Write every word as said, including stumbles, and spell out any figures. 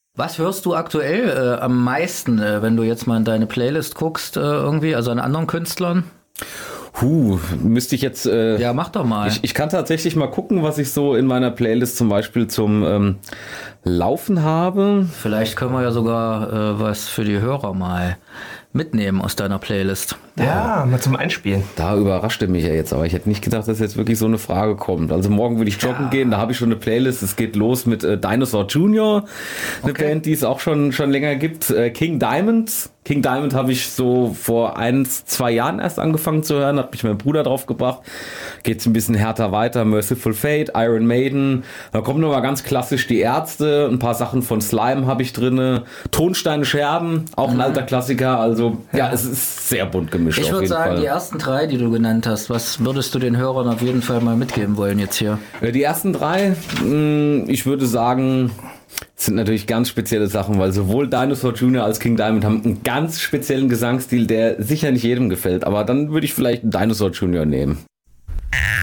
Was hörst du aktuell äh, am meisten, äh, wenn du jetzt mal in deine Playlist guckst, äh, irgendwie, also an anderen Künstlern? Huh, müsste ich jetzt... Äh, Ja, mach doch mal. Ich, ich kann tatsächlich mal gucken, was ich so in meiner Playlist zum Beispiel zum ähm, Laufen habe. Vielleicht können wir ja sogar äh, was für die Hörer mal mitnehmen aus deiner Playlist. Ja, mal zum Einspielen. Da überraschte mich ja jetzt, aber ich hätte nicht gedacht, dass jetzt wirklich so eine Frage kommt. Also morgen will ich joggen ja. gehen, da habe ich schon eine Playlist. Es geht los mit äh, Dinosaur Junior, eine okay. Band, die es auch schon, schon länger gibt. Äh, King Diamond. King Diamond habe ich so vor ein, zwei Jahren erst angefangen zu hören, hat mich mein Bruder drauf gebracht. Geht's ein bisschen härter weiter. Merciful Fate, Iron Maiden. Da kommen nochmal ganz klassisch die Ärzte. Ein paar Sachen von Slime habe ich drinne. Tonsteine Scherben, auch ein mhm. alter Klassiker. Also ja, ja, es ist sehr bunt gemischt. Ich würde sagen, Fall. Die ersten drei, die du genannt hast, was würdest du den Hörern auf jeden Fall mal mitgeben wollen jetzt hier? Die ersten drei, ich würde sagen, sind natürlich ganz spezielle Sachen, weil sowohl Dinosaur Junior als King Diamond haben einen ganz speziellen Gesangsstil, der sicher nicht jedem gefällt. Aber dann würde ich vielleicht Dinosaur Junior nehmen.